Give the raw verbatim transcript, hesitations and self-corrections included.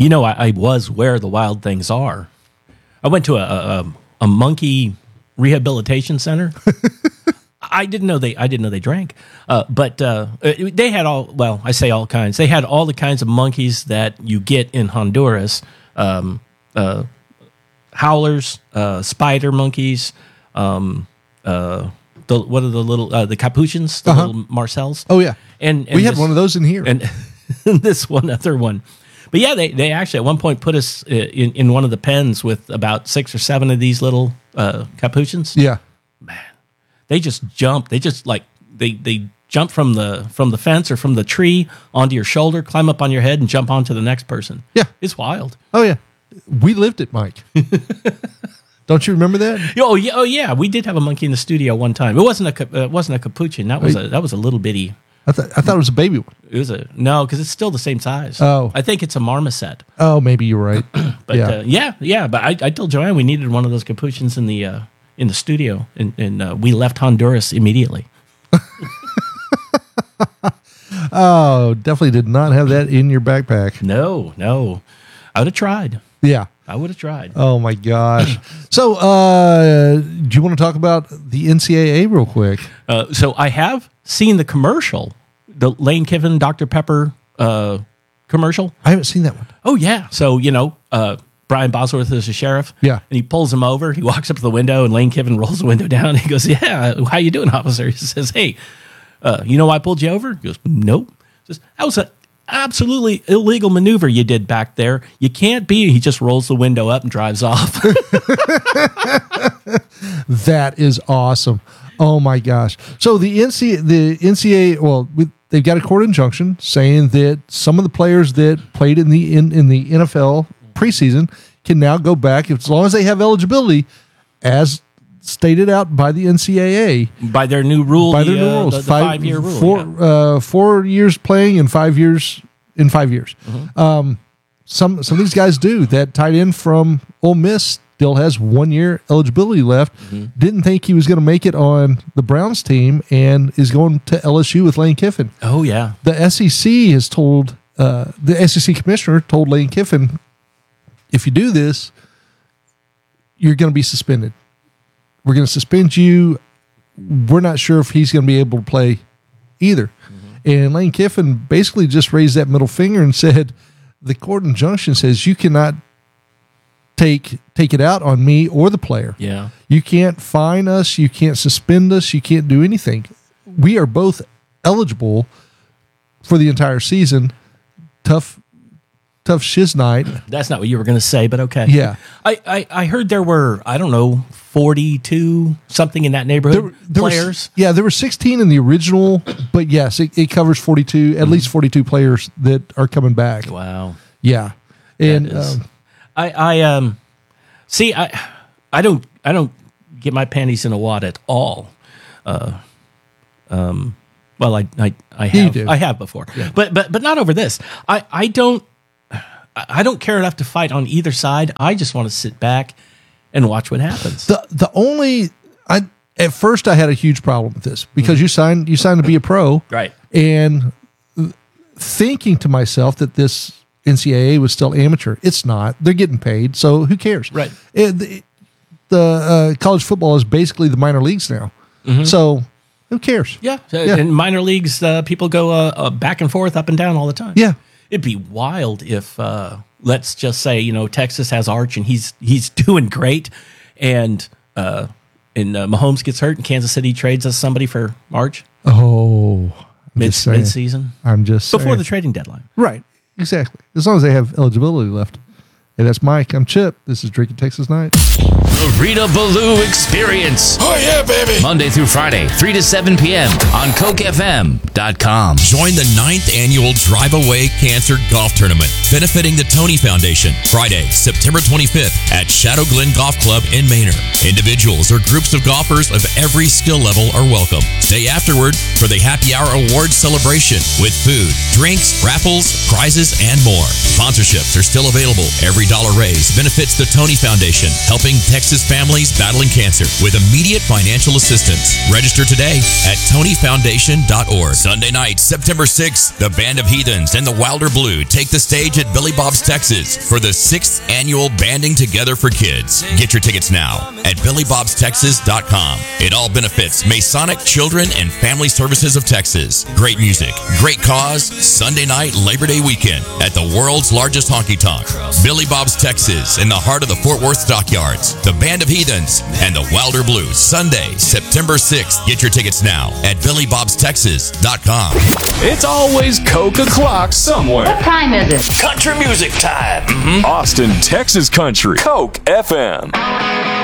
You know, I, I was where the wild things are. I went to a a, a monkey rehabilitation center. I didn't know they. I didn't know they drank, uh, but uh, they had all. Well, I say all kinds. They had all the kinds of monkeys that you get in Honduras: um, uh, howlers, uh, spider monkeys. Um, uh, the, what are the little uh, the capuchins? The Uh-huh. little Marcels. Oh yeah, and, and we had this, one of those in here. and this one other one. But yeah, they, they actually at one point put us in, in one of the pens with about six or seven of these little uh, capuchins. Yeah. They just jump. They just like they they jump from the from the fence or from the tree onto your shoulder, climb up on your head, and jump onto the next person. Yeah. It's wild. Oh yeah, we lived it, Mike. Don't you remember that? Oh yeah, oh yeah. We did have a monkey in the studio one time. It wasn't a cap- uh, it wasn't a capuchin. That was a that was a little bitty. I thought I thought it was a baby one. It was a no, because it's still the same size. Oh. I think it's a marmoset. Oh, maybe you're right. But yeah. uh, yeah, yeah. But I, I told Joanne we needed one of those capuchins in the uh, in the studio, and, and uh, we left Honduras immediately. Oh, definitely did not have that in your backpack. No, no, I would have tried. Yeah. I would have tried. Oh my gosh. So, uh, do you want to talk about the N C double A real quick? Uh, so I have seen the commercial, the Lane Kiffin Doctor Pepper uh, commercial. I haven't seen that one. Oh yeah. So you know, uh, Brian Bosworth is a sheriff. Yeah. And he pulls him over. He walks up to the window, and Lane Kiffin rolls the window down. And he goes, "Yeah, how you doing, officer?" He says, "Hey, uh, you know why I pulled you over?" He goes, "Nope." He says, "That was a absolutely illegal maneuver you did back there. You can't be." He just rolls the window up and drives off. That is awesome. Oh my gosh. So the N C the N C double A, well, we, they've got a court injunction saying that some of the players that played in the in, in the N F L preseason can now go back as long as they have eligibility, as stated out by the N C double A. By their new rule, By their the, new uh, rules, the, the five, five-year rule. four, yeah. uh, four years playing and five years in five years. Mm-hmm. Um, some some of these guys do. That tight end from Ole Miss still has one year eligibility left. Mm-hmm. Didn't think he was going to make it on the Browns team, and is going to L S U with Lane Kiffin. Oh yeah. The S E C has told uh, the S E C commissioner told Lane Kiffin, if you do this, you're going to be suspended. We're going to suspend you. We're not sure if he's going to be able to play either. Mm-hmm. And Lane Kiffin basically just raised that middle finger and said, the court injunction says you cannot take take it out on me or the player. Yeah. You can't fine us. You can't suspend us. You can't do anything. We are both eligible for the entire season. Tough, tough shiz night. That's not what you were going to say, but okay. Yeah. I, I, I heard there were, I don't know, forty-two, something in that neighborhood, There, there players. Was, yeah, there were sixteen in the original, but yes, it, it covers forty-two, at least forty-two players that are coming back. Wow. Yeah. And That is- um, I, I um, see, I, I don't, I don't get my panties in a wad at all. Uh, um, well, I, I, I You have, do. I have before, but, but, but not over this. I, I don't, I don't care enough to fight on either side. I just want to sit back and watch what happens. the the only I at first I had a huge problem with this because you signed you signed to be a pro, Right. and thinking to myself that this N C double A was still amateur. It's not. They're getting paid, so who cares? Right. It, the the uh, college football is basically the minor leagues now, so who cares? Yeah. Yeah. In minor leagues, uh, people go uh, uh, back and forth, up and down all the time. Yeah. It'd be wild if, uh, let's just say, you know, Texas has Arch and he's he's doing great, and uh, and uh, Mahomes gets hurt and Kansas City trades us somebody for Arch Oh, I'm mid just saying. mid season I'm just before saying. the trading deadline. Right. Exactly. As long as they have eligibility left. Hey, that's Mike. I'm Chip. This is Drinking Texas Night. The Rita Ballou Experience. Oh, yeah, baby. Monday through Friday, three to seven p.m. on Coke F M dot com. Join the ninth annual Drive Away Cancer Golf Tournament, benefiting the Tony Foundation, Friday, September twenty-fifth at Shadow Glen Golf Club in Manor. Individuals or groups of golfers of every skill level are welcome. Stay afterward for the Happy Hour Awards celebration with food, drinks, raffles, prizes, and more. Sponsorships are still available. Every dollar raised benefits the Tony Foundation, helping Texas families battling cancer with immediate financial assistance. Register today at tony foundation dot org. Sunday night, September sixth, the Band of Heathens and the Wilder Blue take the stage at Billy Bob's Texas for the sixth annual Banding Together for Kids. Get your tickets now at billy bobs texas dot com. It all benefits Masonic Children and Family Services of Texas. Great music, great cause, Sunday night, Labor Day weekend at the world's largest honky tonk, Billy Bob's Texas, in the heart of the Fort Worth Stockyards. The Band of Heathens and the Wilder Blue, Sunday, September sixth. Get your tickets now at billy bobs texas dot com. It's always Coke o'clock somewhere. What time is it? Country music time. Mm-hmm. Austin, Texas country. Coke F M.